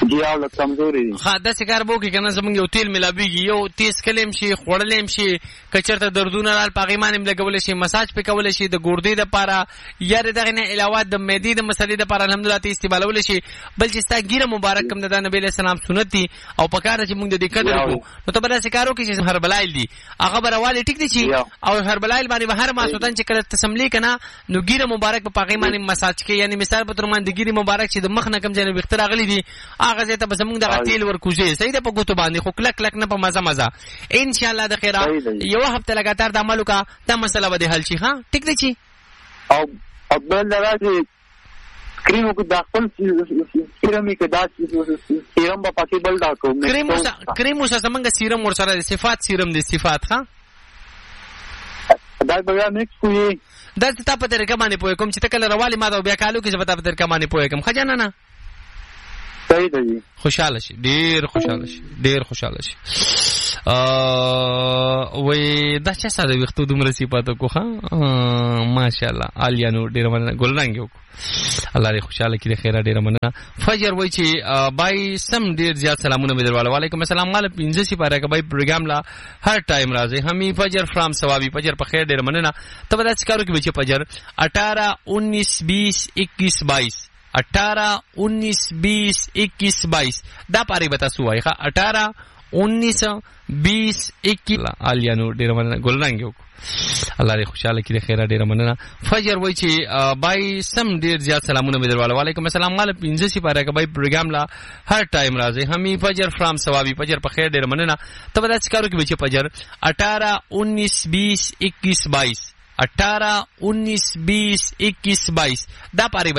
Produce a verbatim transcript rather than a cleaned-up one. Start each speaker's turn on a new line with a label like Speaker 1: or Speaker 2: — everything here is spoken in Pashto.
Speaker 1: یا له کمزوري
Speaker 2: ها دا څنګه وو کې کنه زمونږ یو تیل ملابيږي یو تیز کلم شي خړلم شي کچرته دردونه لال پاغیمانم لګول شي مساج په کول شي د ګردې د پاره یا دغه نه علاوه د مېدی د مسلې د پاره الحمدلله ته استعمالول شي بل چې ستا ګیره مبارک کوم د نبی له سلام سنت دي او پکاره چې موږ د دې قدر کو نو ته به ذکر وکړي چې هربلایل دي هغه برواله ټیک دي چې او هربلایل باندې هر ما سودان چې کله تسملی کنه نو ګیره مبارک په پاغیمانم مساج کې یعنی مثال په ترمان د ګیره مبارک چې د مخ نه کم ځنه بختر اغلی دي هغه ته به زمونږ د تیل ورکوځي صحیح ده په ګوتو باندې خو کلک کلک نه په مزه مزه ان شاء الله د خیره یو هفته لګاتار د عملو کا دا مسله به حل شي ها ټیک دی چې
Speaker 1: او خپل راځي کریمو کو داخل سیرم کې دا سیرم په پاتې بل دا کوم
Speaker 2: کریمو کریمو څنګه سیرم ور سره صفات سیرم دي صفات ها
Speaker 1: دا بیا مکس کوي
Speaker 2: دا ته په طریقه باندې پوي کوم چې تکل روالي ما دا بیا کالو کې په طریقه باندې پوي کوم خجانه نه
Speaker 1: صحیح دی
Speaker 2: خوشاله شي ډیر خوشاله شي ډیر خوشاله شي ا وې دا چې ساده وختو دومره صفاتو کو ها ماشاءالله الیانو ډیر مننه ګلرنګ یو الله دې خوشاله کړي خیره ډیر مننه فجر وای چې بای سم ډیر زیات سلامونه مې درواله وعلیکم السلام مال پنځه سی پاره کبای پروګرام لا هر ټایم راځي همي فجر فرام ثوابي فجر په خیر ډیر مننه ته به دا څه کارو کې بچي فجر اٹھارہ انیس بیس اکیس بائیس اٹھارہ انیس بیس اکیس بائیس دا پاری بتا سوای ښا اٹھارہ انیس بیس اکیس الیانو ډیر مننه ګلرنګ یو الله دې خوشاله کړي خیره ډیر مننه فجر وای چې بای سم ډیر زیات سلامونه مې درواله وعلیکم السلام مال پنځه سی پاره کبای پروګرام لا هر ټایم راځي همي فجر فرام ثوابي فجر په خیر ډیر مننه ته به دا څه کارو کې بچي فجر اٹھارہ انیس بیس اکیس بائیس اٹھارہ انیس بیس اکیس بائیس دا پاری